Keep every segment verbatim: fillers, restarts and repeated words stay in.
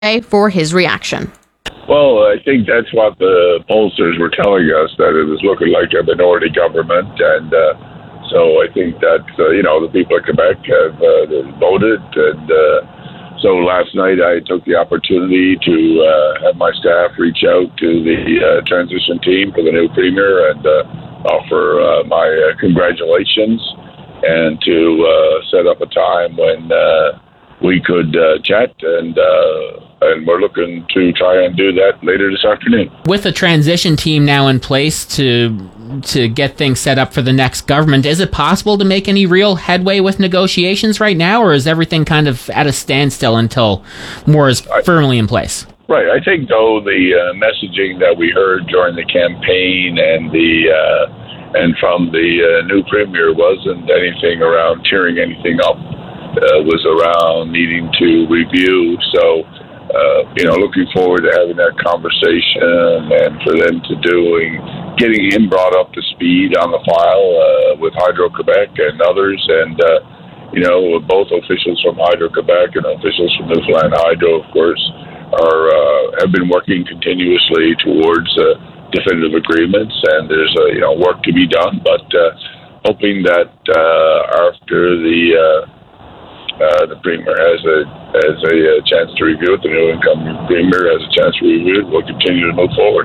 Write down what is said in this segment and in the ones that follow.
for his reaction. Well, I think that's what the pollsters were telling us, that it was looking like a minority government. And uh, so I think that, uh, you know, the people of Quebec have uh, voted. And uh, so last night I took the opportunity to uh, have my staff reach out to the uh, transition team for the new premier and uh, offer uh, my uh, congratulations, and to uh, set up a time when uh, we could uh, chat, and uh, and we're looking to try and do that later this afternoon. With a transition team now in place to to get things set up for the next government, is it possible to make any real headway with negotiations right now, or is everything kind of at a standstill until more is firmly in place? Right. I think, though, the uh, messaging that we heard during the campaign and the uh, and from the uh, new premier wasn't anything around tearing anything up. Uh, was around needing to review. So, uh, you know, looking forward to having that conversation, and for them to doing, getting him brought up to speed on the file uh, with Hydro-Quebec and others. And, uh, you know, both officials from Hydro-Quebec and officials from Newfoundland Hydro, of course, are uh, have been working continuously towards uh, definitive agreements. And there's, uh, you know, work to be done. But uh, hoping that uh, after the uh, Uh, the Premier has a has a, a chance to review it. The new incoming Premier has a chance to review it. We'll continue to move forward.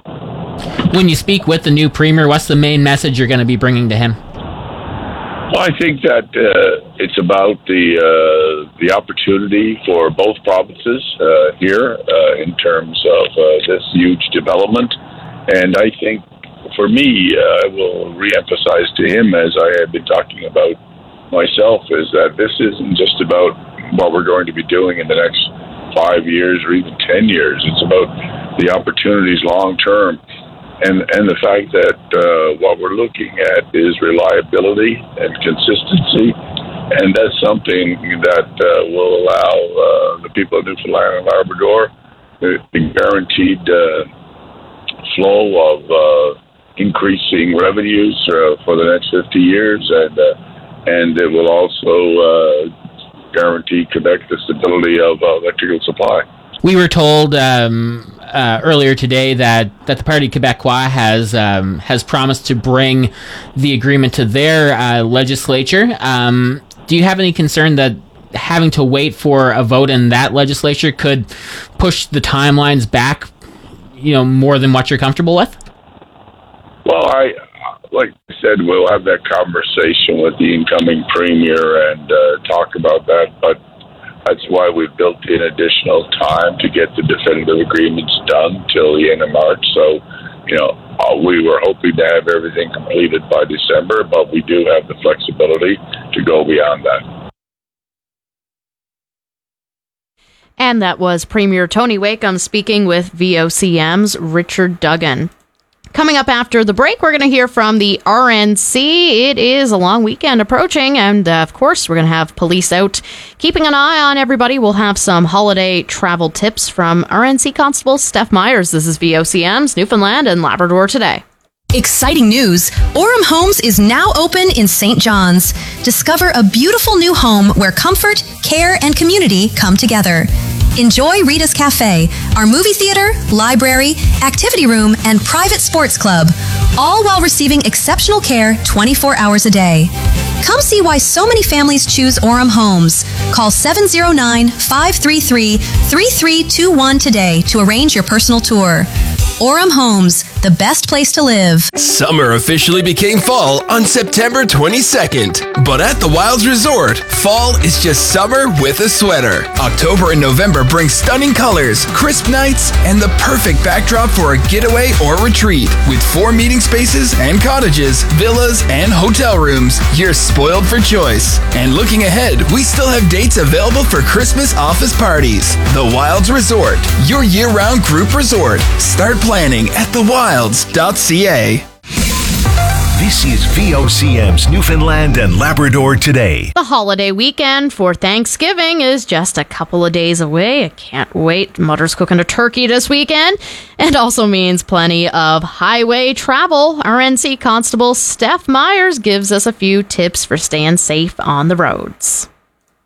When you speak with the new Premier, what's the main message you're going to be bringing to him? Well, I think that uh, it's about the uh, the opportunity for both provinces uh, here uh, in terms of uh, this huge development. And I think, for me, uh, I will reemphasize to him, as I have been talking about myself, is that this isn't just about what we're going to be doing in the next five years or even ten years. It's about the opportunities long term, and and the fact that uh, what we're looking at is reliability and consistency, and that's something that uh, will allow uh, the people of Newfoundland and Labrador the guaranteed uh, flow of uh, increasing revenues uh, for the next fifty years, and uh, and it will also uh, guarantee Quebec the stability of uh, electrical supply. We were told um, uh, earlier today that, that the Parti Québécois has um, has promised to bring the agreement to their uh, legislature. Um, do you have any concern that having to wait for a vote in that legislature could push the timelines back, you know, more than what you're comfortable with? Well, I... like I said, we'll have that conversation with the incoming premier and uh, talk about that. But that's why we've built in additional time to get the definitive agreements done till the end of March. So, you know, uh, we were hoping to have everything completed by December, but we do have the flexibility to go beyond that. And that was Premier Tony Wakeham speaking with V O C M's Richard Duggan. Coming up after the break, we're going to hear from the R N C. It is a long weekend approaching, and uh, of course, we're going to have police out keeping an eye on everybody. We'll have some holiday travel tips from R N C Constable Steph Myers. This is V O C M's Newfoundland and Labrador Today. Exciting news! Orem Homes is now open in Saint John's. Discover a beautiful new home where comfort, care, and community come together. Enjoy Rita's Cafe, our movie theater, library, activity room, and private sports club, all while receiving exceptional care twenty-four hours a day. Come see why so many families choose Orem Homes. Call seven oh nine, five three three, three three two one today to arrange your personal tour. Orem Homes, the best place to live. Summer officially became fall on September twenty-second. But at the Wilds Resort, fall is just summer with a sweater. October and November bring stunning colors, crisp nights, and the perfect backdrop for a getaway or retreat. With four meeting spaces and cottages, villas, and hotel rooms, you're spoiled for choice. And looking ahead, we still have dates available for Christmas office parties. The Wilds Resort, your year-round group resort. Start planning at the wilds dot c a. This is V O C M's Newfoundland and Labrador Today. The holiday weekend for Thanksgiving is just a couple of days away. I can't wait. Mother's cooking a turkey this weekend. And also means plenty of highway travel. R N C Constable Steph Myers gives us a few tips for staying safe on the roads.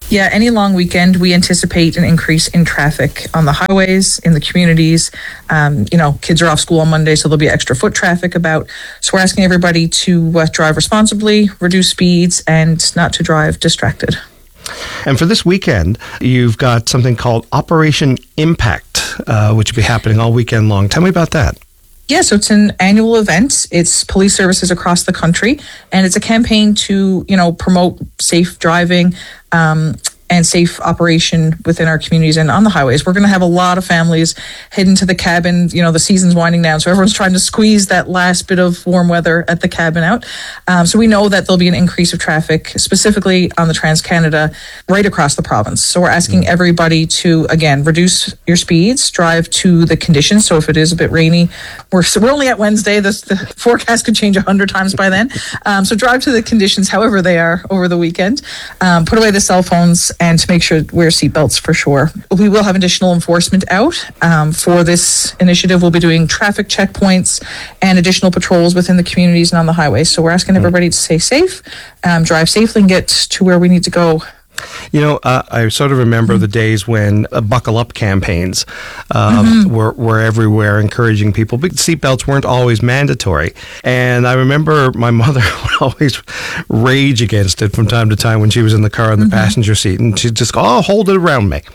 Yeah, any long weekend, we anticipate an increase in traffic on the highways, in the communities. Um, you know, kids are off school on Monday, so there'll be extra foot traffic about. So we're asking everybody to uh, drive responsibly, reduce speeds, and not to drive distracted. And for this weekend, you've got something called Operation Impact, uh, which will be happening all weekend long. Tell me about that. Yeah, so it's an annual event. It's police services across the country, and it's a campaign to, you know, promote safe driving um, and safe operation within our communities and on the highways. We're going to have a lot of families heading to the cabin. You know, the season's winding down, so everyone's trying to squeeze that last bit of warm weather at the cabin out. Um, so we know that there'll be an increase of traffic, specifically on the Trans-Canada, right across the province. So we're asking mm-hmm. everybody to, again, reduce your speeds, drive to the conditions. So if it is a bit rainy, we're, so we're only at Wednesday. This, the forecast could change a hundred times by then. Um, so drive to the conditions, however they are, over the weekend. Um, put away the cell phones, and to make sure wear seatbelts for sure. We will have additional enforcement out um, for this initiative. We'll be doing traffic checkpoints and additional patrols within the communities and on the highways. So we're asking everybody to stay safe, um, drive safely, and get to where we need to go. You know, uh, I sort of remember mm-hmm. the days when uh, buckle up campaigns um, mm-hmm. were, were everywhere, encouraging people, but seatbelts weren't always mandatory. And I remember my mother would always rage against it from time to time when she was in the car in the mm-hmm. passenger seat, and she'd just go, "Oh, hold it around me."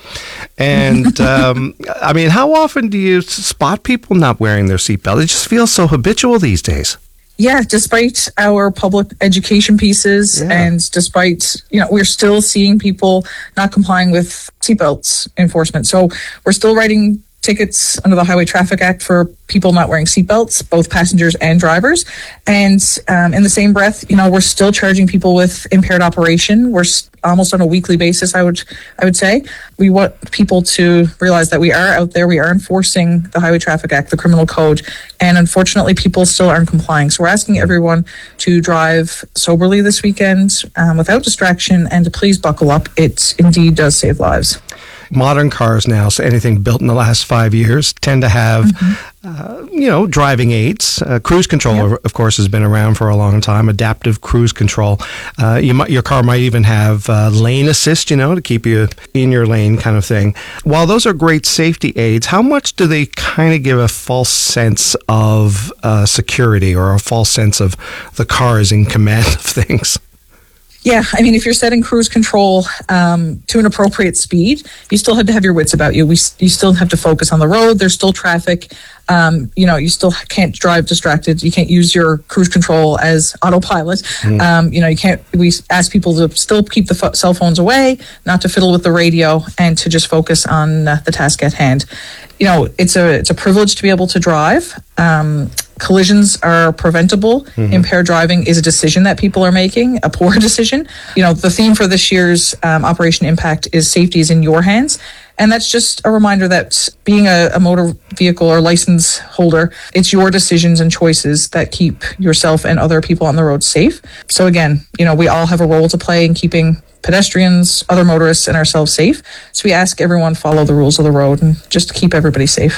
And um, I mean, how often do you spot people not wearing their seatbelt? It just feels so habitual these days. Yeah, despite our public education pieces yeah. and despite, you know, we're still seeing people not complying with seatbelts enforcement. So we're still writing tickets under the Highway Traffic Act for people not wearing seatbelts, both passengers and drivers. And um, in the same breath, you know, we're still charging people with impaired operation. We're st- almost on a weekly basis, I would I would say. We want people to realize that we are out there, we are enforcing the Highway Traffic Act, the criminal code, and unfortunately people still aren't complying. So we're asking everyone to drive soberly this weekend, um, without distraction, and to please buckle up. It indeed does save lives. Modern cars now, so anything built in the last five years, tend to have, mm-hmm. uh, you know, driving aids. Uh, cruise control, yep. of course, has been around for a long time. Adaptive cruise control. Uh, you might, your car might even have uh, lane assist, you know, to keep you in your lane, kind of thing. While those are great safety aids, how much do they kind of give a false sense of uh, security, or a false sense of the car is in command of things? Yeah, I mean, if you're setting cruise control um, to an appropriate speed, you still have to have your wits about you. We, you still have to focus on the road. There's still traffic. Um, you know, you still can't drive distracted. You can't use your cruise control as autopilot. Mm. Um, you know, you can't. We ask people to still keep the fo- cell phones away, not to fiddle with the radio, and to just focus on uh, the task at hand. You know, it's a it's a privilege to be able to drive. Um, collisions are preventable. Mm-hmm. Impaired driving is a decision that people are making, a poor decision. You know, the theme for this year's um, Operation Impact is safety is in your hands. And that's just a reminder that being a, a motor vehicle or license holder, it's your decisions and choices that keep yourself and other people on the road safe. So again, you know, we all have a role to play in keeping pedestrians, other motorists, and ourselves safe. So we ask everyone follow the rules of the road and just keep everybody safe.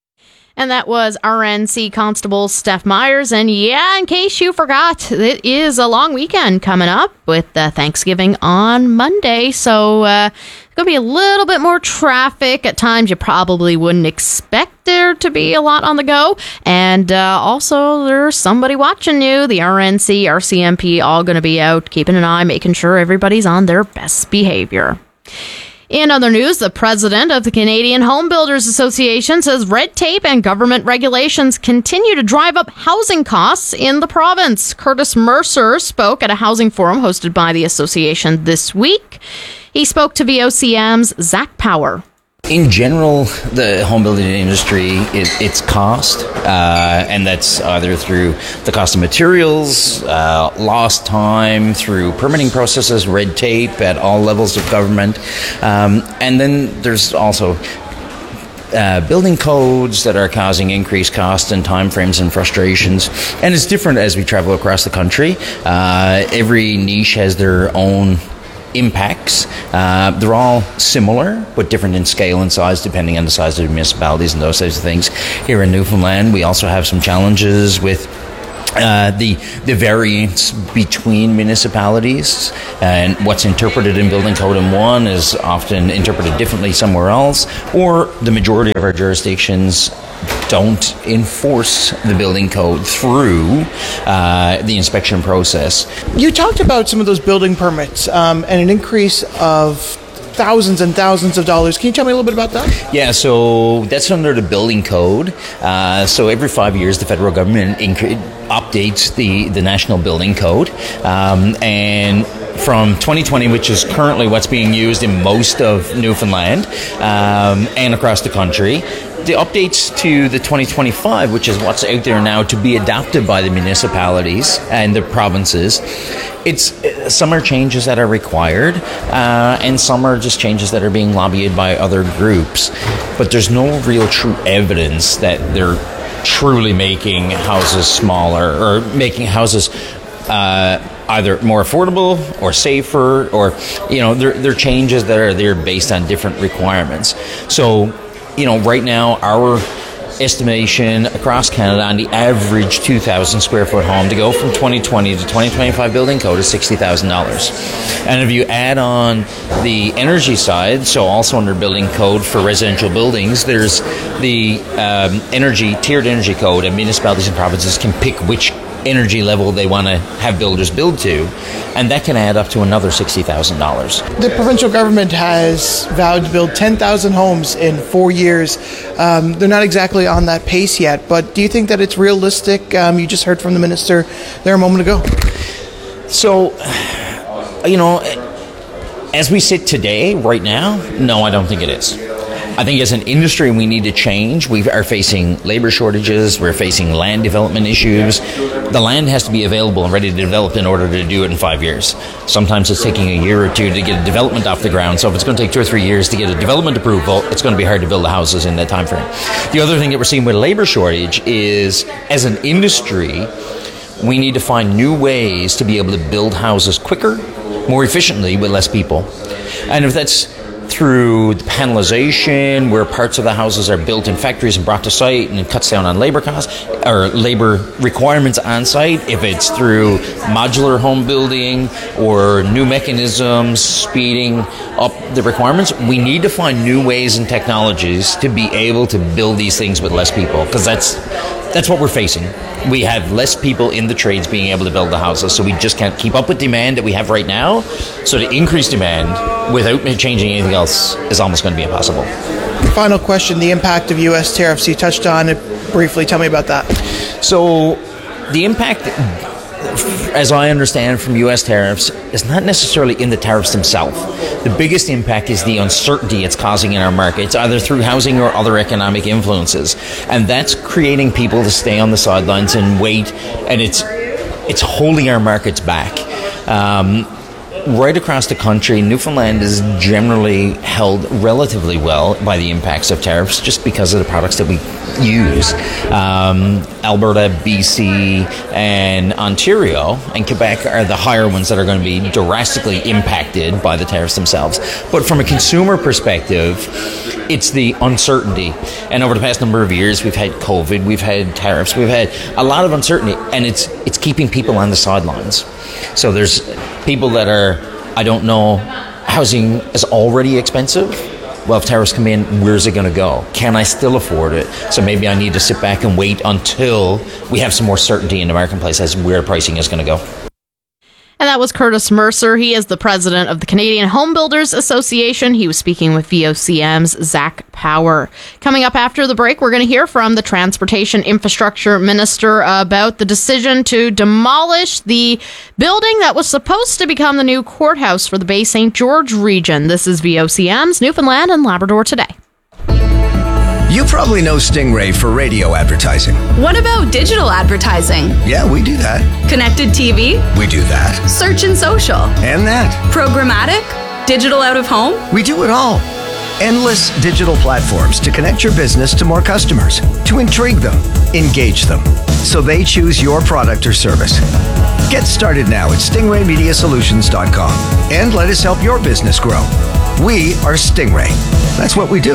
And that was R N C Constable Steph Myers. And yeah, in case you forgot, it is a long weekend coming up with uh, Thanksgiving on Monday. So uh, going to be a little bit more traffic. At times you probably wouldn't expect there to be a lot on the go. And uh, also there's somebody watching you. The R N C, R C M P, all going to be out keeping an eye, making sure everybody's on their best behavior. In other news, the president of the Canadian Home Builders Association says red tape and government regulations continue to drive up housing costs in the province. Curtis Mercer spoke at a housing forum hosted by the association this week. He spoke to V O C M's Zach Power. In general, the home building industry, it, it's cost, uh, and that's either through the cost of materials, uh, lost time, through permitting processes, red tape at all levels of government, um, and then there's also Uh, building codes that are causing increased costs and timeframes and frustrations. And it's different as we travel across the country. Uh, every niche has their own impacts. Uh, they're all similar, but different in scale and size depending on the size of the municipalities and those types of things. Here in Newfoundland, we also have some challenges with Uh, the the variance between municipalities and what's interpreted in building code in one is often interpreted differently somewhere else, or the majority of our jurisdictions don't enforce the building code through uh, the inspection process. You talked about some of those building permits um, and an increase of thousands and thousands of dollars. Can you tell me a little bit about that? Yeah, so that's under the building code. Uh, so every five years, the federal government inc- updates the, the national building code. Um, and from twenty twenty, which is currently what's being used in most of Newfoundland um, and across the country, the updates to the twenty twenty-five, which is what's out there now to be adopted by the municipalities and the provinces, it's some are changes that are required, uh, and some are just changes that are being lobbied by other groups. But there's no real true evidence that they're truly making houses smaller or making houses uh, either more affordable or safer, or you know, they're, they're changes that are there based on different requirements. So, you know, right now our estimation across Canada on the average two thousand square foot home to go from twenty twenty to twenty twenty-five building code is sixty thousand dollars. And if you add on the energy side, so also under building code for residential buildings, there's the um, energy, tiered energy code, and municipalities and provinces can pick which energy level they want to have builders build to, and that can add up to another sixty thousand dollars. The provincial government has vowed to build ten thousand homes in four years. Um, they're not exactly on that pace yet, but do you think that it's realistic? Um, you just heard from the minister there a moment ago. So, you know, as we sit today, right now, no, I don't think it is. I think as an industry, we need to change. We are facing labor shortages. We're facing land development issues. The land has to be available and ready to develop in order to do it in five years. Sometimes it's taking a year or two to get a development off the ground. So if it's going to take two or three years to get a development approval, it's going to be hard to build the houses in that time frame. The other thing that we're seeing with labor shortage is, as an industry, we need to find new ways to be able to build houses quicker, more efficiently with less people. And if that's through the panelization, where parts of the houses are built in factories and brought to site, and it cuts down on labor costs or labor requirements on site. If it's through modular home building or new mechanisms speeding up the requirements, we need to find new ways and technologies to be able to build these things with less people, because that's that's what we're facing. We have less people in the trades being able to build the houses, so we just can't keep up with demand that we have right now. So to increase demand without changing anything else is almost going to be impossible. Final question, the impact of U S tariffs. You touched on it briefly. Tell me about that. So the impact, as I understand from U S tariffs, is not necessarily in the tariffs themselves. The biggest impact is the uncertainty it's causing in our markets, either through housing or other economic influences. And that's creating people to stay on the sidelines and wait, and it's it's holding our markets back. Um, right across the country, Newfoundland is generally held relatively well by the impacts of tariffs just because of the products that we use. Um, Alberta, B C, and Ontario and Quebec are the higher ones that are going to be drastically impacted by the tariffs themselves. But from a consumer perspective, it's the uncertainty. And over the past number of years, we've had COVID, we've had tariffs, we've had a lot of uncertainty, and it's it's keeping people on the sidelines. So there's people that are, I don't know, housing is already expensive. Well, if tariffs come in, where's it going to go? Can I still afford it? So maybe I need to sit back and wait until we have some more certainty in the marketplace as where pricing is going to go. And that was Curtis Mercer. He is the president of the Canadian Home Builders Association. He was speaking with V O C M's Zach Power. Coming up after the break, we're going to hear from the Transportation Infrastructure Minister about the decision to demolish the building that was supposed to become the new courthouse for the Bay Saint George region. This is V O C M's Newfoundland and Labrador Today. You probably know Stingray for radio advertising. What about digital advertising? Yeah, we do that. Connected T V? We do that. Search and social? And that. Programmatic? Digital out of home? We do it all. Endless digital platforms to connect your business to more customers, to intrigue them, engage them, so they choose your product or service. Get started now at stingray media solutions dot com and let us help your business grow. We are Stingray. That's what we do. With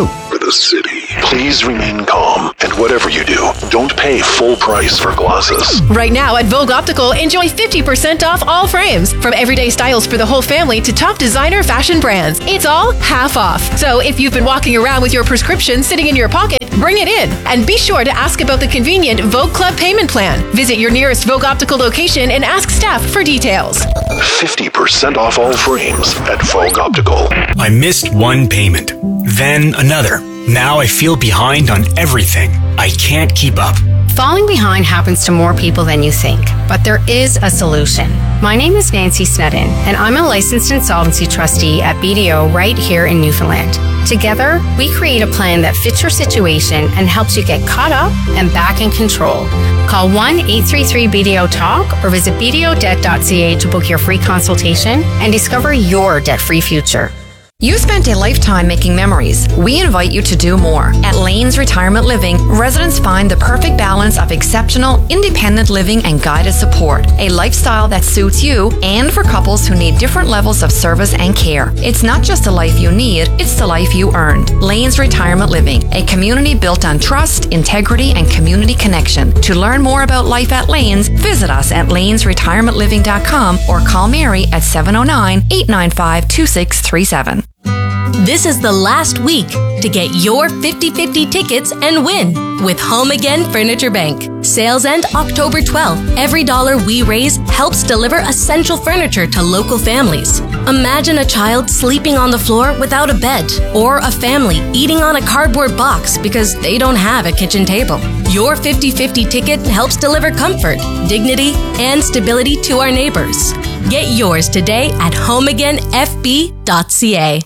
the city. Please remain calm, and whatever you do, don't pay full price for glasses. Right now at Vogue Optical, enjoy fifty percent off all frames. From everyday styles for the whole family to top designer fashion brands. It's all half off. So if you've been walking around with your prescription sitting in your pocket, bring it in. And be sure to ask about the convenient Vogue Club payment plan. Visit your nearest Vogue Optical location and ask staff for details. fifty percent off all frames at Vogue Optical. I missed one payment, then another. Now I feel behind on everything. I can't keep up. Falling behind happens to more people than you think, but there is a solution. My name is Nancy Snedden, and I'm a licensed insolvency trustee at B D O right here in Newfoundland. Together, we create a plan that fits your situation and helps you get caught up and back in control. Call one eight three three B D O TALK or visit b d o debt dot c a to book your free consultation and discover your debt-free future. You spent a lifetime making memories. We invite you to do more. At Lanes Retirement Living, residents find the perfect balance of exceptional, independent living and guided support. A lifestyle that suits you and for couples who need different levels of service and care. It's not just the life you need, it's the life you earned. Lanes Retirement Living, a community built on trust, integrity, and community connection. To learn more about life at Lanes, visit us at lanes retirement living dot com or call Mary at seven oh nine, eight nine five, two six three seven. This is the last week to get your fifty fifty tickets and win with Home Again Furniture Bank. Sales end October twelfth. Every dollar we raise helps deliver essential furniture to local families. Imagine a child sleeping on the floor without a bed, or a family eating on a cardboard box because they don't have a kitchen table. Your fifty fifty ticket helps deliver comfort, dignity, and stability to our neighbors. Get yours today at home again f b dot c a.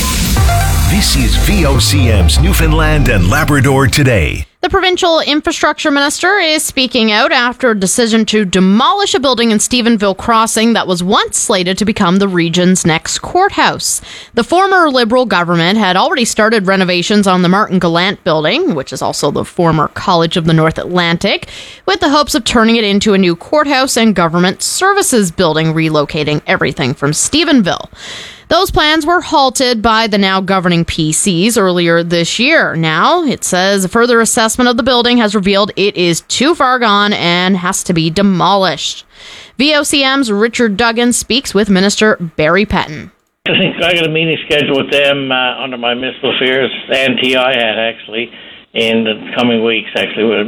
This is V O C M's Newfoundland and Labrador Today. The provincial infrastructure minister is speaking out after a decision to demolish a building in Stephenville Crossing that was once slated to become the region's next courthouse. The former Liberal government had already started renovations on the Martin Gallant building, which is also the former College of the North Atlantic, with the hopes of turning it into a new courthouse and government services building, relocating everything from Stephenville. Those plans were halted by the now governing P Cs earlier this year. Now, it says a further assessment of the building has revealed it is too far gone and has to be demolished. V O C M's Richard Duggan speaks with Minister Barry Pettin. I think I got a meeting scheduled with them uh, under my municipal affairs and T I had actually in the coming weeks. Actually, with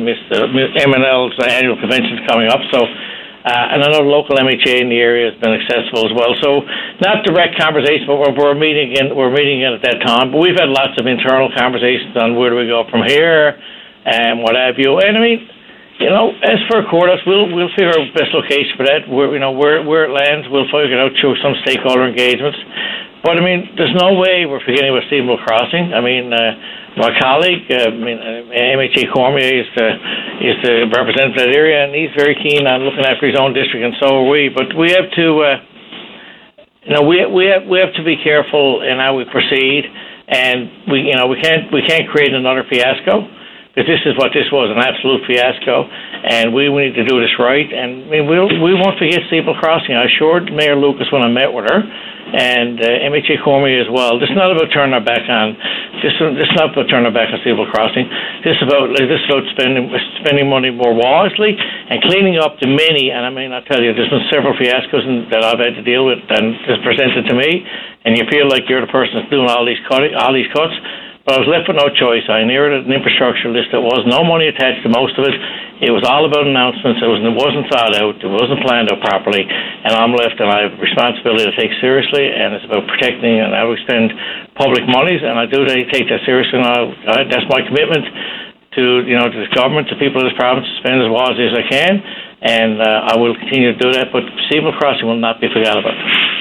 M and L's annual convention is coming up, so. Uh, and I know the local M H A in the area has been accessible as well. So not direct conversation, but we're, we're meeting again. We're meeting again at that time. But we've had lots of internal conversations on where do we go from here and what have you. And I mean, you know, as for a courthouse, we'll we'll figure out the best location for that. Where you know where where it lands, we'll figure it out through some stakeholder engagements. But I mean, there's no way we're forgetting about Stephenville Crossing. I mean. Uh, My colleague, uh, I mean, M H A Cormier is the is the representative of that area, and he's very keen on looking after his own district, and so are we. But we have to, uh, you know, we we have we have to be careful in how we proceed, and we, you know, we can't we can't create another fiasco, because this is what this was, an absolute fiasco, and we, we need to do this right. And I mean, we'll, we won't forget Stephenville Crossing. I assured Mayor Lucas when I met with her, and uh, M H A Cormier as well. This is not about turning our back on. This, this is not about turning our back on Stephenville Crossing. This is about this is about spending spending money more wisely and cleaning up the many. And I mean, I tell you, there's been several fiascos in, that I've had to deal with and is presented to me, and you feel like you're the person that's doing all these cutting, all these cuts. But I was left with no choice. I inherited an infrastructure list that was no money attached to most of it. It was all about announcements. It, was, it wasn't thought out. It wasn't planned out properly. And I'm left, and I have a responsibility to take seriously, and it's about protecting and how we spend public monies, and I do take that seriously, and I, I, that's my commitment to, you know, to this government, to people of this province, to spend as wisely as I can, and uh, I will continue to do that, but Stephenville Crossing will not be forgotten about.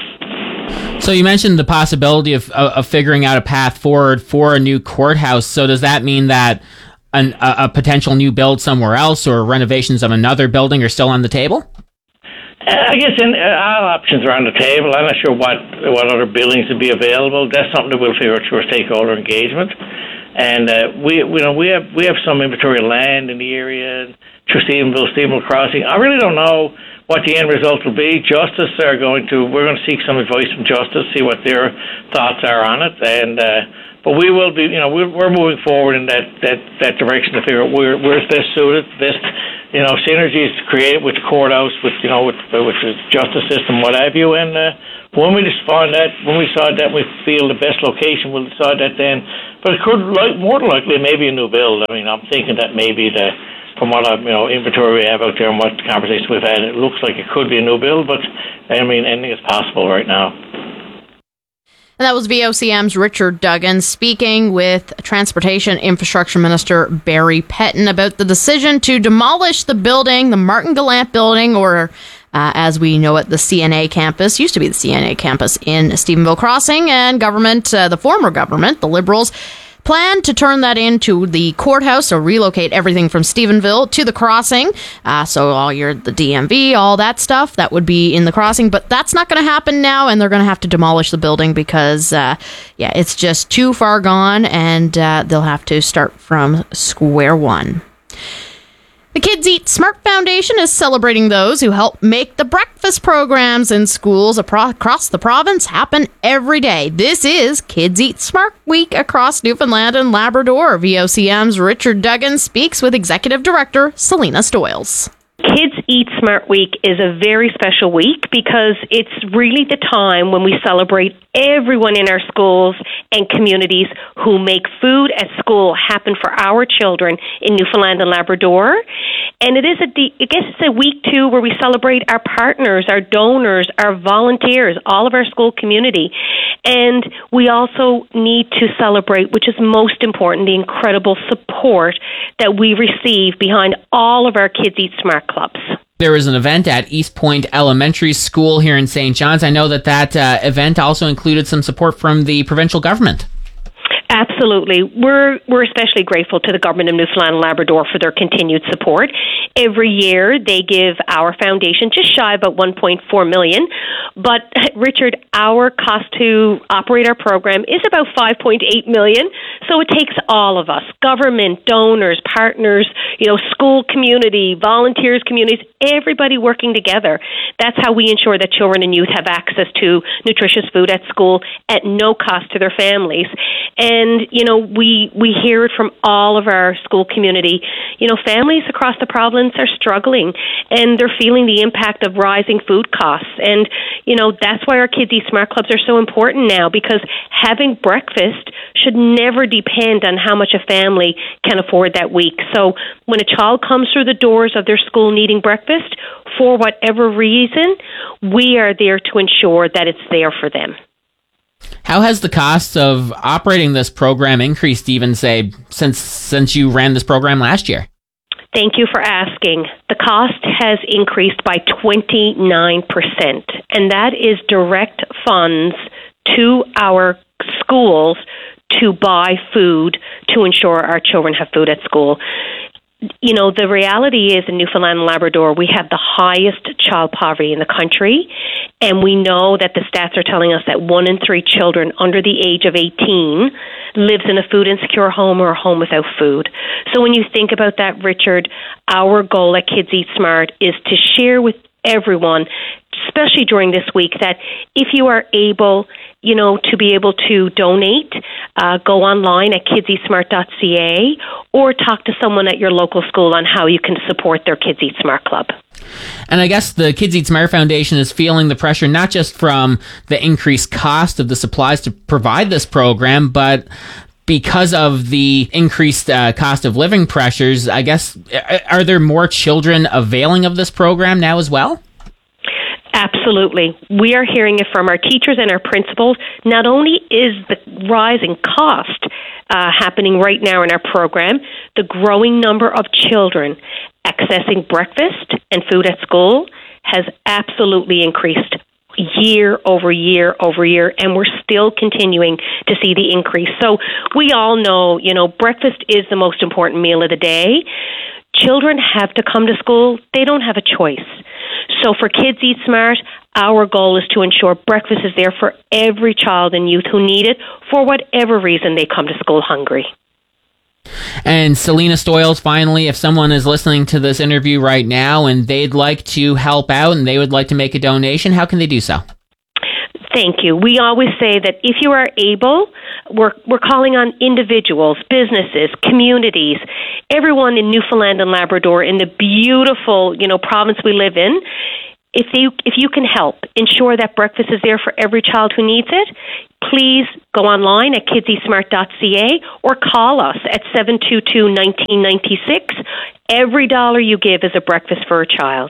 So you mentioned the possibility of, of of figuring out a path forward for a new courthouse. So does that mean that an, a, a potential new build somewhere else or renovations of another building are still on the table? I guess in, uh, all options are on the table. I'm not sure what what other buildings would be available. That's something that we'll figure out through our stakeholder engagement. And uh, we, we know we have we have some inventory of land in the area through Stephenville, Stephenville Crossing. I really don't know what the end result will be. Justice are going to, we're going to seek some advice from Justice, see what their thoughts are on it. And uh, but we will be, you know, we're, we're moving forward in that, that, that direction to figure out where where's best suited, best, you know, synergies created with the courthouse, with you know, with with the justice system, what have you. And uh, when we just find that, when we decide that we feel the best location, we'll decide that then. But it could, like, more than likely, maybe a new build. I mean, I'm thinking that maybe the, from what I, you know, inventory we have out there and what conversations we've had, it looks like it could be a new build. But I mean, anything is possible right now. And that was V O C M's Richard Duggan speaking with Transportation Infrastructure Minister Barry Pettin about the decision to demolish the building, the Martin Gallant building, or uh, as we know it, the C N A campus, used to be the C N A campus in Stephenville Crossing, and government, uh, the former government, the Liberals, plan to turn that into the courthouse, or relocate everything from Stephenville to the Crossing. Uh, so all your the D M V, all that stuff, that would be in the Crossing. But that's not going to happen now, and they're going to have to demolish the building because, uh, yeah, it's just too far gone, and uh, they'll have to start from square one. The Kids Eat Smart Foundation is celebrating those who help make the breakfast programs in schools across the province happen every day. This is Kids Eat Smart Week across Newfoundland and Labrador. V O C M's Richard Duggan speaks with Executive Director Selena Stoyles. Kids Eat Smart Week is a very special week because it's really the time when we celebrate everyone in our schools and communities who make food at school happen for our children in Newfoundland and Labrador. And it is a, I guess it's a week too where we celebrate our partners, our donors, our volunteers, all of our school community. And we also need to celebrate, which is most important, the incredible support that we receive behind all of our Kids Eat Smart clubs. There was an event at East Point Elementary School here in Saint John's. I know that that uh, event also included some support from the provincial government. Absolutely. We're we're especially grateful to the government of Newfoundland and Labrador for their continued support. Every year they give our foundation just shy of about one point four million dollars. But, Richard, our cost to operate our program is about five point eight million dollars. So it takes all of us, government, donors, partners, you know, school community, volunteers, communities, everybody working together. That's how we ensure that children and youth have access to nutritious food at school at no cost to their families. And, you know, we we hear it from all of our school community. You know, families across the province are struggling, and they're feeling the impact of rising food costs. And, you know, that's why our Kids Eat Smart clubs are so important now, because having breakfast should never depend on how much a family can afford that week. So when a child comes through the doors of their school needing breakfast, for whatever reason, we are there to ensure that it's there for them. How has the cost of operating this program increased, even, say, since since you ran this program last year? Thank you for asking. The cost has increased by twenty-nine percent, and that is direct funds to our schools to buy food to ensure our children have food at school. You know, the reality is in Newfoundland and Labrador, we have the highest child poverty in the country, and we know that the stats are telling us that one in three children under the age of eighteen lives in a food insecure home or a home without food. So when you think about that, Richard, our goal at Kids Eat Smart is to share with everyone, especially during this week, that if you are able, you know, to be able to donate, uh, go online at kids eat smart dot c a or talk to someone at your local school on how you can support their Kids Eat Smart club. And I guess the Kids Eat Smart Foundation is feeling the pressure not just from the increased cost of the supplies to provide this program, but because of the increased uh, cost of living pressures. I guess, are there more children availing of this program now as well? Absolutely. We are hearing it from our teachers and our principals. Not only is the rising cost uh, happening right now in our program, the growing number of children accessing breakfast and food at school has absolutely increased year over year over year, and we're still continuing to see the increase. So we all know, you know, breakfast is the most important meal of the day. Children have to come to school. They don't have a choice. So for Kids Eat Smart, our goal is to ensure breakfast is there for every child and youth who need it for whatever reason they come to school hungry. And Selena Stoyles, finally, if someone is listening to this interview right now and they'd like to help out and they would like to make a donation, how can they do so? Thank you. We always say that if you are able, we're we're calling on individuals, businesses, communities, everyone in Newfoundland and Labrador, in the beautiful, you know, province we live in. If you if you can help ensure that breakfast is there for every child who needs it, please go online at kidseatsmart dot c a or call us at seven two two, one nine nine six. Every dollar you give is a breakfast for a child.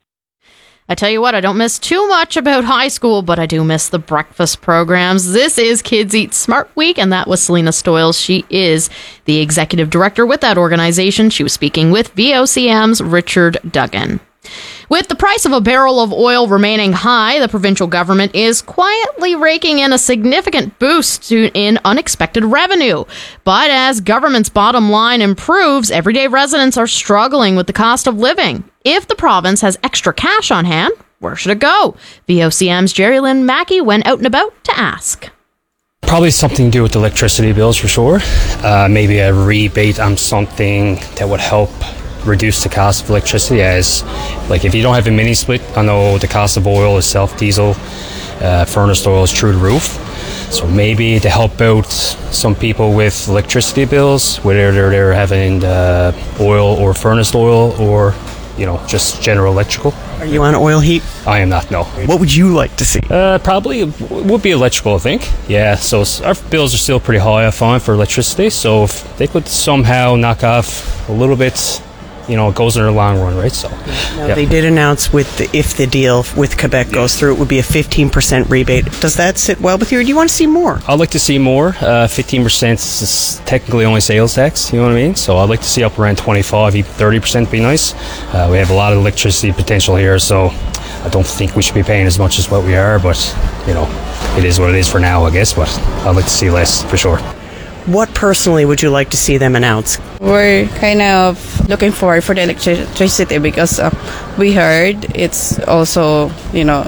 I tell you what, I don't miss too much about high school, but I do miss the breakfast programs. This is Kids Eat Smart Week, and that was Selena Stoyles. She is the executive director with that organization. She was speaking with V O C M's Richard Duggan. With the price of a barrel of oil remaining high, the provincial government is quietly raking in a significant boost to, in unexpected revenue. But as government's bottom line improves, everyday residents are struggling with the cost of living. If the province has extra cash on hand, where should it go? V O C M's Jerry Lynn Mackey went out and about to ask. Probably something to do with electricity bills for sure. Uh, maybe a rebate on something that would help reduce the cost of electricity, as like if you don't have a mini split, I know the cost of oil itself, diesel, uh, furnace oil is through the roof. So maybe to help out some people with electricity bills, whether they're, they're having uh, oil or furnace oil or, you know, just general electrical. Are you on oil heat? I am not, no. What would you like to see? Uh, probably it would be electrical, I think. Yeah, so our bills are still pretty high, I find, for electricity. So if they could somehow knock off a little bit, you know, it goes in the long run, right? So, now, yeah. They did announce with the, if the deal with Quebec goes through, it would be a fifteen percent rebate. Does that sit well with you, or do you want to see more? I'd like to see more. Uh, fifteen percent is technically only sales tax, you know what I mean? So I'd like to see up around twenty-five, even thirty percent would be nice. Uh, we have a lot of electricity potential here, so I don't think we should be paying as much as what we are, but, you know, it is what it is for now, I guess, but I'd like to see less, for sure. What personally would you like to see them announce? We're kind of looking forward for the electricity because uh, we heard it's also, you know,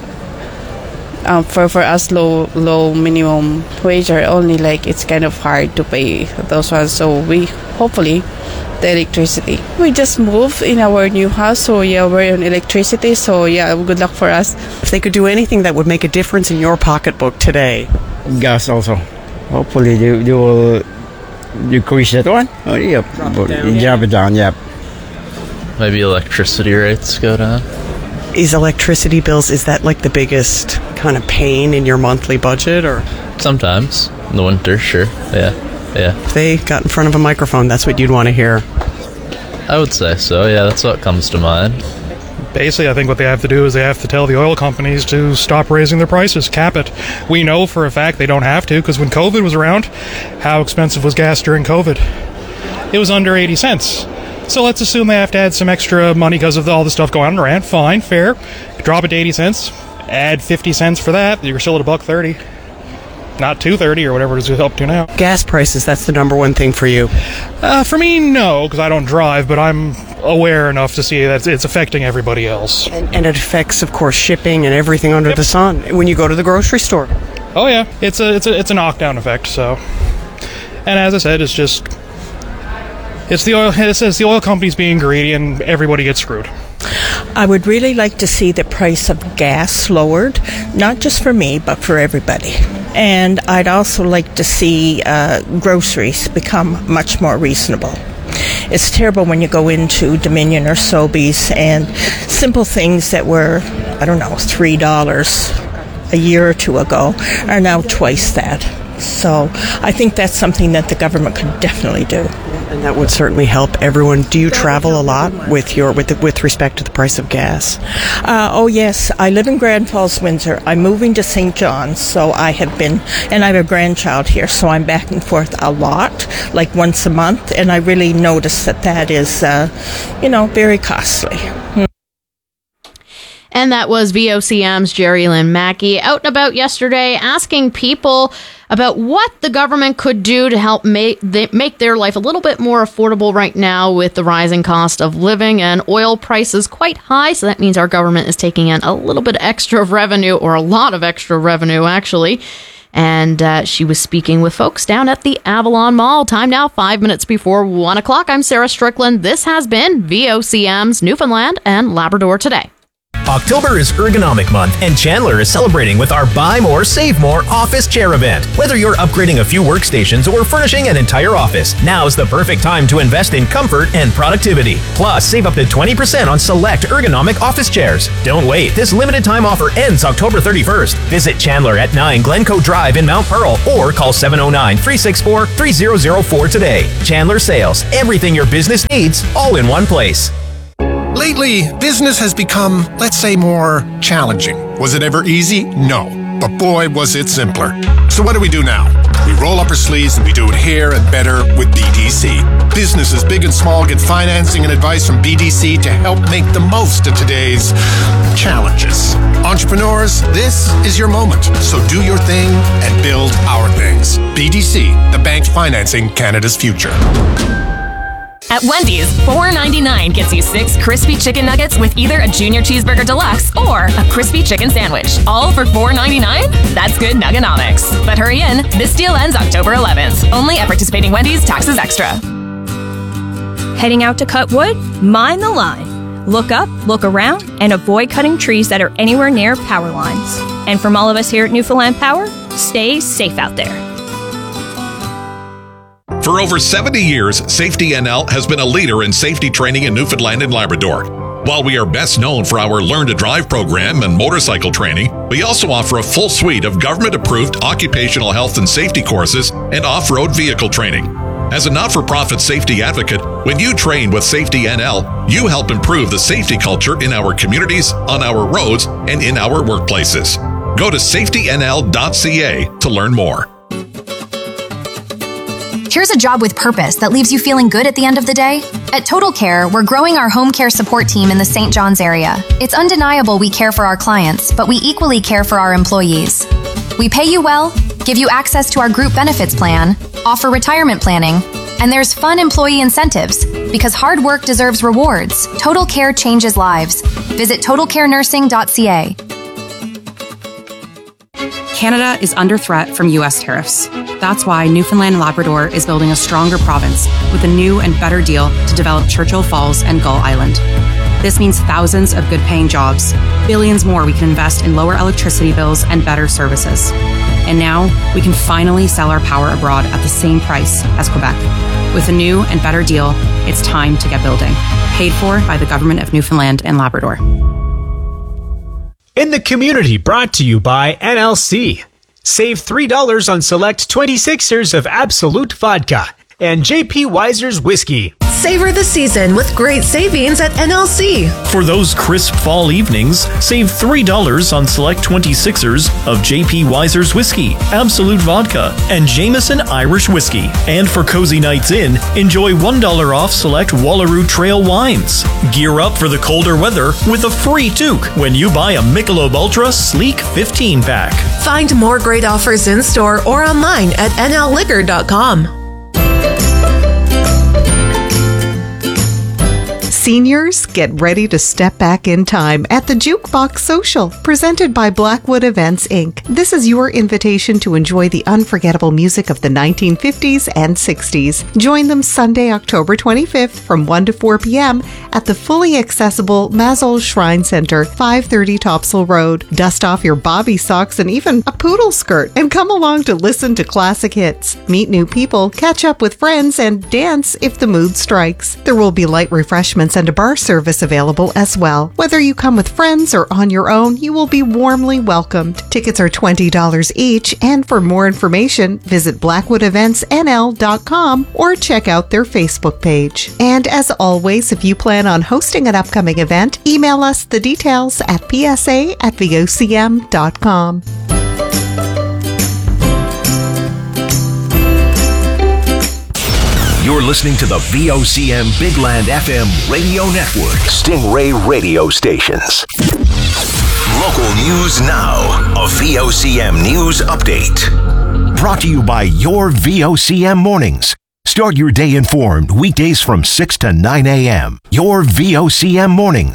um, for, for us low low minimum wage are only like it's kind of hard to pay those ones. So we hopefully the electricity. We just moved in our new house, so yeah, we're on electricity. So yeah, good luck for us. If they could do anything that would make a difference in your pocketbook today, gas also. Hopefully they, they will decrease that one. Oh, yep. Drop it down, yeah. Drop it down, yep. Maybe electricity rates go down. Is electricity bills, is that like the biggest kind of pain in your monthly budget, or? Sometimes. In the winter, sure. Yeah. Yeah. If they got in front of a microphone, that's what you'd want to hear. I would say so, yeah. That's what comes to mind. Basically, I think what they have to do is they have to tell the oil companies to stop raising their prices, cap it. We know for a fact they don't have to, because when COVID was around, how expensive was gas during COVID? It was under eighty cents. So let's assume they have to add some extra money because of all the stuff going on around. Fine, fair. Drop it to eighty cents, add fifty cents for that, you're still at a buck thirty. Not two thirty or whatever it is up to now. Gas prices, that's the number one thing for you. Uh, for me, no, because I don't drive, but I'm aware enough to see that it's affecting everybody else. And, and it affects, of course, shipping and everything under yep. the sun when you go to the grocery store. Oh yeah, it's a it's a it's a knockdown effect. So, and as I said, it's just it's the oil. It says the oil companies being greedy, and everybody gets screwed. I would really like to see the price of gas lowered, not just for me, but for everybody. And I'd also like to see uh, groceries become much more reasonable. It's terrible when you go into Dominion or Sobeys and simple things that were, I don't know, three dollars a year or two ago are now twice that. So I think that's something that the government could definitely do. And that would certainly help everyone. Do you travel a lot with your with the, with respect to the price of gas? Uh, oh yes, I live in Grand Falls, Windsor. I'm moving to Saint John's, so I have been, and I have a grandchild here, so I'm back and forth a lot, like once a month, and I really notice that that is, uh, you know, very costly. Hmm. And that was V O C M's Jerry Lynn Mackey out and about yesterday asking people about what the government could do to help make, they, make their life a little bit more affordable right now with the rising cost of living and oil prices quite high. So that means our government is taking in a little bit extra of revenue, or a lot of extra revenue, actually. And uh, she was speaking with folks down at the Avalon Mall. Time now, five minutes before one o'clock. I'm Sarah Strickland. This has been V O C M's Newfoundland and Labrador Today. October is Ergonomic Month, and Chandler is celebrating with our Buy More, Save More office chair event. Whether you're upgrading a few workstations or furnishing an entire office, now's the perfect time to invest in comfort and productivity. Plus, save up to twenty percent on select ergonomic office chairs. Don't wait. This limited time offer ends October thirty-first. Visit Chandler at nine Glencoe Drive in Mount Pearl or call seven oh nine, three six four, three zero zero four today. Chandler Sales. Everything your business needs, all in one place. Lately, business has become, let's say, more challenging. Was it ever easy? No. But boy, was it simpler. So what do we do now? We roll up our sleeves and we do it here and better with B D C. Businesses big and small get financing and advice from B D C to help make the most of today's challenges. Entrepreneurs, this is your moment. So do your thing and build our things. B D C, the bank financing Canada's future. At Wendy's, four ninety-nine gets you six crispy chicken nuggets with either a Junior Cheeseburger Deluxe or a crispy chicken sandwich. All for four ninety-nine? That's good Nuggonomics. But hurry in, this deal ends October eleventh. Only at participating Wendy's, taxes extra. Heading out to cut wood? Mind the line. Look up, look around, and avoid cutting trees that are anywhere near power lines. And from all of us here at Newfoundland Power, stay safe out there. For over seventy years, Safety N L has been a leader in safety training in Newfoundland and Labrador. While we are best known for our Learn to Drive program and motorcycle training, we also offer a full suite of government-approved occupational health and safety courses and off-road vehicle training. As a not-for-profit safety advocate, when you train with Safety N L, you help improve the safety culture in our communities, on our roads, and in our workplaces. Go to safety n l dot c a to learn more. Here's a job with purpose that leaves you feeling good at the end of the day. At Total Care, we're growing our home care support team in the Saint John's area. It's undeniable we care for our clients, but we equally care for our employees. We pay you well, give you access to our group benefits plan, offer retirement planning, and there's fun employee incentives because hard work deserves rewards. Total Care changes lives. Visit total care nursing dot c a. Canada is under threat from U S tariffs. That's why Newfoundland and Labrador is building a stronger province with a new and better deal to develop Churchill Falls and Gull Island. This means thousands of good-paying jobs, billions more we can invest in lower electricity bills and better services. And now we can finally sell our power abroad at the same price as Quebec. With a new and better deal, it's time to get building. Paid for by the Government of Newfoundland and Labrador. In the community, brought to you by N L C. Save three dollars on select twenty-sixers of Absolute Vodka and J P Weiser's Whiskey. Savor the season with great savings at N L C. For those crisp fall evenings, save three dollars on select twenty-sixers of J P Weiser's Whiskey, Absolute Vodka, and Jameson Irish Whiskey. And for cozy nights in, enjoy one dollar off select Wallaroo Trail wines. Gear up for the colder weather with a free toque when you buy a Michelob Ultra Sleek fifteen pack. Find more great offers in store or online at n l liquor dot com. Seniors, get ready to step back in time at the Jukebox Social, presented by Blackwood Events, Incorporated. This is your invitation to enjoy the unforgettable music of the nineteen fifties and sixties. Join them Sunday, October twenty-fifth from one to four p.m. at the fully accessible Mazol Shrine Center, five thirty Topsail Road. Dust off your bobby socks and even a poodle skirt and come along to listen to classic hits, meet new people, catch up with friends, and dance if the mood strikes. There will be light refreshments and a bar service available as well. Whether you come with friends or on your own, you will be warmly welcomed. Tickets are twenty dollars each, and for more information, visit blackwood events n l dot com or check out their Facebook page. And as always, if you plan on hosting an upcoming event, email us the details at p s a at v o c m dot com. You're listening to the V O C M Big Land F M radio network. Stingray radio stations. Local news now. A V O C M news update. Brought to you by your V O C M mornings. Start your day informed weekdays from six to nine a.m. Your V O C M mornings.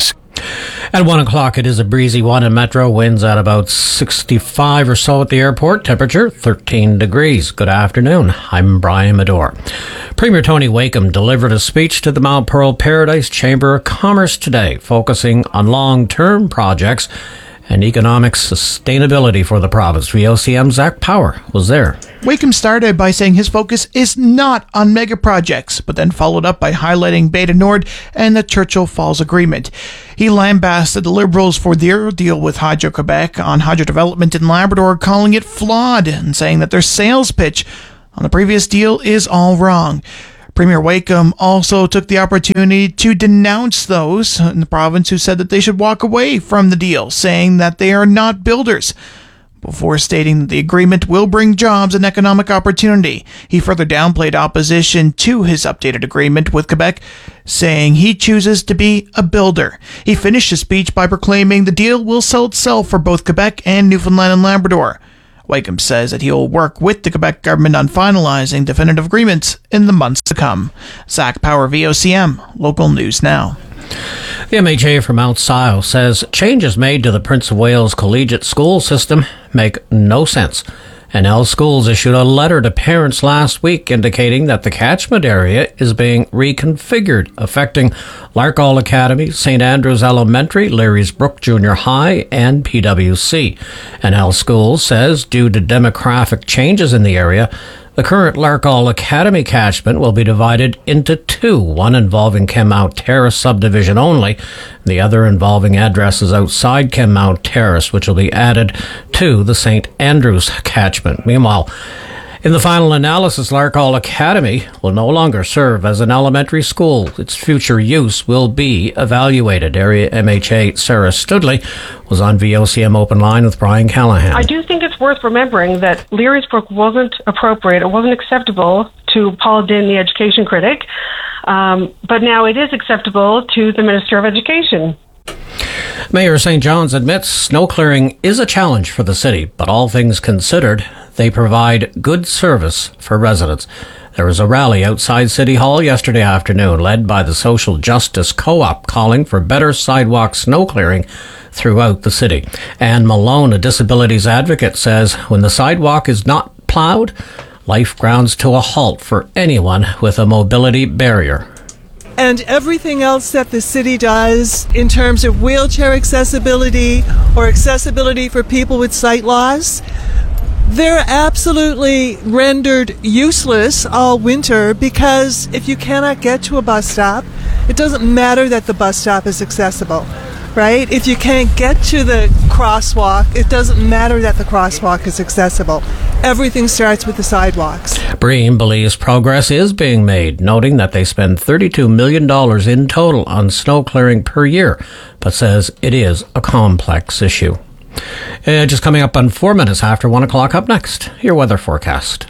At one o'clock, it is a breezy one in Metro. Winds at about sixty-five or so at the airport. Temperature thirteen degrees. Good afternoon. I'm Brian Medore. Premier Tony Wakeham delivered a speech to the Mount Pearl Paradise Chamber of Commerce today, focusing on long-term projects and economic sustainability for the province. V O C M's Zach Power was there. Wakeham started by saying his focus is not on mega projects, but then followed up by highlighting Beta Nord and the Churchill Falls Agreement. He lambasted the Liberals for their deal with Hydro-Quebec on hydro development in Labrador, calling it flawed and saying that their sales pitch on the previous deal is all wrong. Premier Wakeham also took the opportunity to denounce those in the province who said that they should walk away from the deal, saying that they are not builders, before stating that the agreement will bring jobs and economic opportunity. He further downplayed opposition to his updated agreement with Quebec, saying he chooses to be a builder. He finished his speech by proclaiming the deal will sell itself for both Quebec and Newfoundland and Labrador. Wakeham says that he will work with the Quebec government on finalizing definitive agreements in the months to come. Zach Power, V O C M, Local News Now. The M H A for Mount Sion says changes made to the Prince of Wales collegiate school system make no sense. N L Schools issued a letter to parents last week indicating that the catchment area is being reconfigured, affecting Larkall Academy, Saint Andrews Elementary, Larry's Brook Junior High, and P W C. N L Schools says due to demographic changes in the area, the current Larkall Academy catchment will be divided into two, one involving Kenmount Terrace subdivision only, the other involving addresses outside Kenmount Terrace, which will be added to the Saint Andrews catchment. Meanwhile, in the final analysis, Larkall Academy will no longer serve as an elementary school. Its future use will be evaluated. Area M H A Sarah Studley was on V O C M Open Line with Brian Callahan. I do think it's worth remembering that Leary's Brook wasn't appropriate, it wasn't acceptable to Paul Dinn, the education critic, um, but now it is acceptable to the Minister of Education. Mayor Saint John's admits snow clearing is a challenge for the city, but all things considered, they provide good service for residents. There was a rally outside City Hall yesterday afternoon led by the Social Justice Co-op calling for better sidewalk snow clearing throughout the city. Anne Malone, a disabilities advocate, says when the sidewalk is not plowed, life grounds to a halt for anyone with a mobility barrier. And everything else that the city does in terms of wheelchair accessibility or accessibility for people with sight loss, they're absolutely rendered useless all winter, because if you cannot get to a bus stop, it doesn't matter that the bus stop is accessible, right? If you can't get to the crosswalk, it doesn't matter that the crosswalk is accessible. Everything starts with the sidewalks. Bream believes progress is being made, noting that they spend thirty-two million dollars in total on snow clearing per year, but says it is a complex issue. Uh, just coming up on four minutes after one o'clock. Up next, your weather forecast.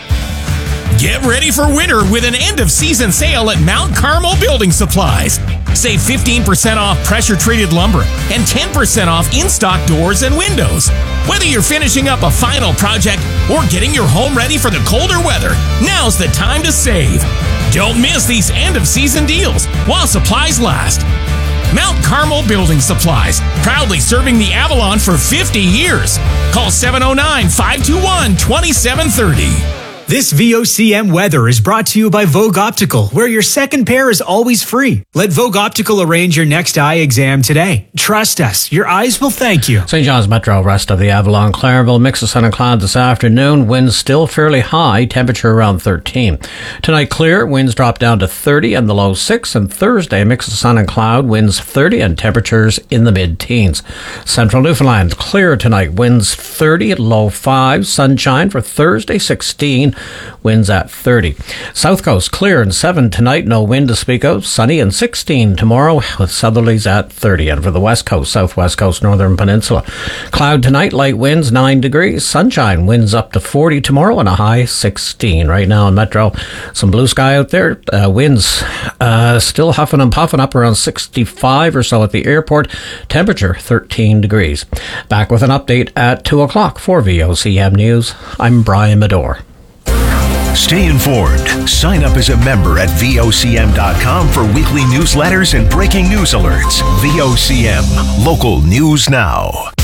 Get ready for winter with an end-of-season sale at Mount Carmel Building Supplies. Save fifteen percent off pressure-treated lumber and ten percent off in-stock doors and windows. Whether you're finishing up a final project or getting your home ready for the colder weather, now's the time to save. Don't miss these end-of-season deals while supplies last. Mount Carmel Building Supplies, proudly serving the Avalon for fifty years. Call seven oh nine, five two one, two seven three oh. This V O C M weather is brought to you by Vogue Optical, where your second pair is always free. Let Vogue Optical arrange your next eye exam today. Trust us, your eyes will thank you. Saint John's Metro, rest of the Avalon, Clareville, mix of sun and cloud this afternoon. Winds still fairly high, temperature around thirteen. Tonight clear, winds drop down to thirty and the low six. And Thursday, mix of sun and cloud, winds thirty and temperatures in the mid-teens. Central Newfoundland, clear tonight, winds thirty at low five. Sunshine for Thursday, sixteen. Winds at thirty. South Coast clear and seven tonight, no wind to speak of. Sunny and sixteen tomorrow with southerlies at thirty. And for the West Coast, Southwest Coast, Northern Peninsula, cloud tonight, light winds nine degrees. Sunshine, winds up to forty tomorrow and a high sixteen. Right now in Metro, some blue sky out there. Uh, winds uh, still huffing and puffing up around sixty-five or so at the airport. Temperature thirteen degrees. Back with an update at two o'clock for V O C M News. I'm Brian Medore. Stay informed. Sign up as a member at V O C M dot com for weekly newsletters and breaking news alerts. V O C M, local news now.